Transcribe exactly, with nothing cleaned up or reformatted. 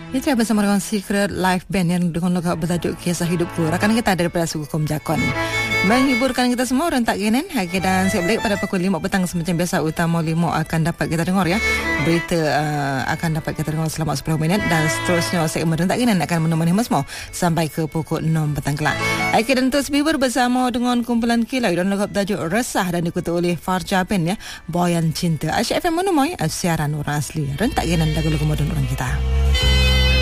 Itu bersama dengan Secret Live Band yang dengan lagu bertajuk Kisah Hidupku. Rakan kita daripada Suku Kom Jakon menghiburkan kita semua rentak ginen. Okay, dan saya balik pada pukul lima petang semacam biasa. Utama lima akan dapat kita dengar ya. Berita uh, akan dapat kita dengar selama sepuluh minit dan seterusnya segmen rentak ginen akan menemani semua sampai ke pukul enam petang kelak. Okay, dan terus bibur bersama dengan kumpulan Kilau dan lagu bertajuk Resah dan diikuti oleh Farja Pen ya. Boyan Cinta. Asyik F M menemui siaran orang asli rentak ginen lagu-lagu moden orang kita.